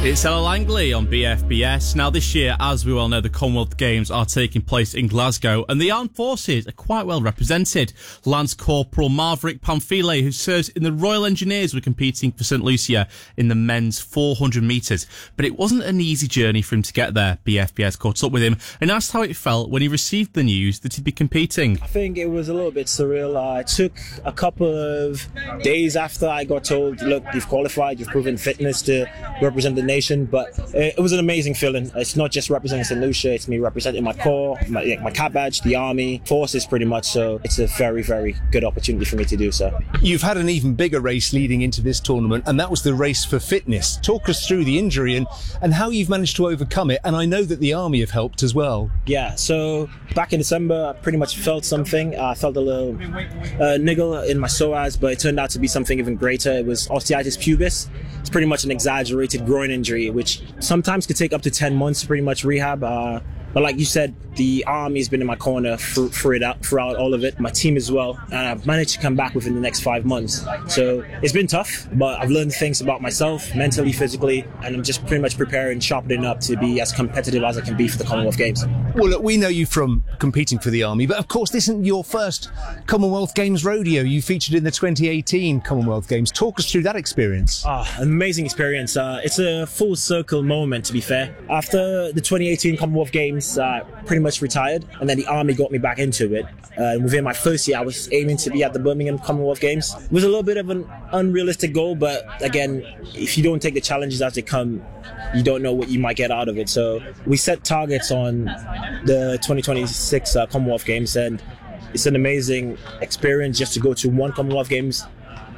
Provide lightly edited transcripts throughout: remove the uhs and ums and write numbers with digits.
It's Ella Langley on BFBS. Now this year, as we well know, the Commonwealth Games are taking place in Glasgow and the armed forces are quite well represented. Lance Corporal Maverick Pamphile, who serves in the Royal Engineers, were competing for St Lucia in the men's 400 metres. But it wasn't an easy journey for him to get there. BFBS caught up with him and asked how it felt when he received the news that he'd be competing. I think it was a little bit surreal. It took a couple of days after I got told, look, you've qualified, you've proven fitness to represent the nation, but it was an amazing feeling. It's not just representing St Lucia, it's me representing my corps, my cap badge, the army, forces pretty much, so it's a very, very good opportunity for me to do so. You've had an even bigger race leading into this tournament, and that was the race for fitness. Talk us through the injury and how you've managed to overcome it, and I know that the army have helped as well. Yeah, so back in December, I pretty much felt something. I felt a little niggle in my psoas, but it turned out to be something even greater. It was osteitis pubis. It's pretty much an exaggerated groin injury, which sometimes could take up to 10 months to pretty much rehab. But like you said, the army has been in my corner throughout all of it. My team as well. And I've managed to come back within the next 5 months. So it's been tough, but I've learned things about myself, mentally, physically, and I'm just pretty much preparing, sharpening up to be as competitive as I can be for the Commonwealth Games. Well, look, we know you from competing for the army, but of course this isn't your first Commonwealth Games rodeo. You featured in the 2018 Commonwealth Games. Talk us through that experience. Amazing experience. It's a full circle moment, to be fair. After the 2018 Commonwealth Games, pretty much retired, and then the army got me back into it. Within my first year, I was aiming to be at the Birmingham Commonwealth Games. It was a little bit of an unrealistic goal, but again, if you don't take the challenges as they come, you don't know what you might get out of it. So we set targets on the 2026 Commonwealth Games, and it's an amazing experience just to go to one Commonwealth Games.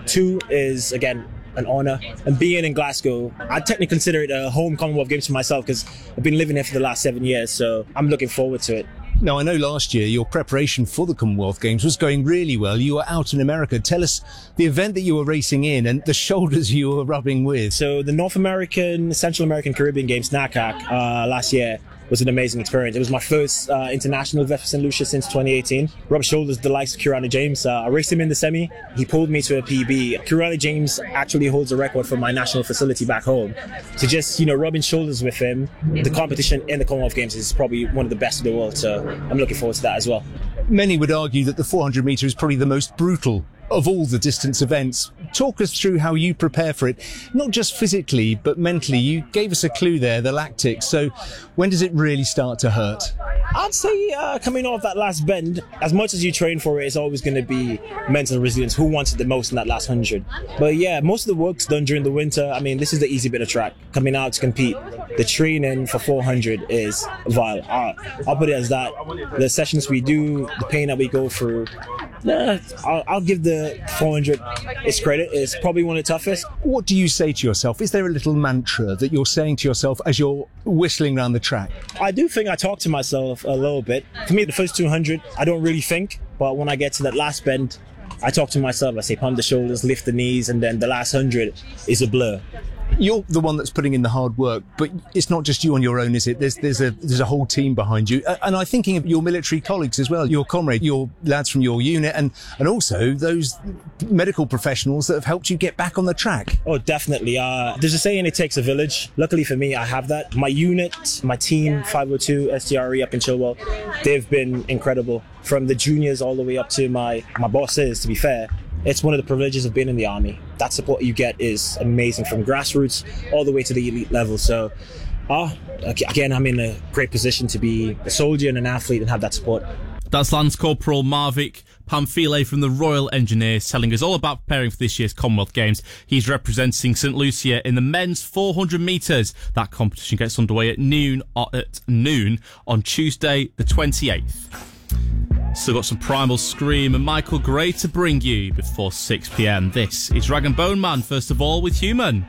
2 is, again, an honour, and being in Glasgow, I technically consider it a home Commonwealth Games for myself because I've been living here for the last 7 years, so I'm looking forward to it. Now, I know last year your preparation for the Commonwealth Games was going really well. You were out in America. Tell us the event that you were racing in and the shoulders you were rubbing with. So the North American, Central American, Caribbean Games, NACAC, last year was an amazing experience. It was my first international event for St Lucia since 2018. Rubbed shoulders with the likes of Kirani James. I raced him in the semi. He pulled me to a PB. Kirani James actually holds a record for my national facility back home. So just, rubbing shoulders with him, the competition in the Commonwealth Games is probably one of the best in the world. So I'm looking forward to that as well. Many would argue that the 400 metre is probably the most brutal of all the distance events. Talk us through how you prepare for it, not just physically, but mentally. You gave us a clue there, the lactics. So when does it really start to hurt? I'd say coming off that last bend, as much as you train for it, it's always going to be mental resilience. Who wants it the most in that last 100? But yeah, most of the work's done during the winter. I mean, this is the easy bit of track. Coming out to compete, the training for 400 is vile. I'll put it as that. The sessions we do, the pain that we go through, I'll give the 400 its credit. It's probably one of the toughest. What do you say to yourself? Is there a little mantra that you're saying to yourself as you're whistling around the track? I do think I talk to myself a little bit. For me, the first 200, I don't really think, but when I get to that last bend, I talk to myself. I say pump the shoulders, lift the knees, and then the last 100 is a blur. You're the one that's putting in the hard work, but it's not just you on your own, is it? There's a whole team behind you. And I'm thinking of your military colleagues as well, your comrade, your lads from your unit, and also those medical professionals that have helped you get back on the track. Oh, definitely. There's a saying, it takes a village. Luckily for me, I have that. My unit, my team, 502 STRE up in Chilwell, they've been incredible. From the juniors all the way up to my bosses, to be fair. It's one of the privileges of being in the army. That support you get is amazing, from grassroots all the way to the elite level. So, again, I'm in a great position to be a soldier and an athlete and have that support. That's Lance Corporal Maverick Pamphile from the Royal Engineers telling us all about preparing for this year's Commonwealth Games. He's representing St Lucia in the men's 400 metres. That competition gets underway at noon on Tuesday the 28th. Still got some Primal Scream and Michael Gray to bring you before 6 p.m. This is Rag and Bone Man, first of all, with Human.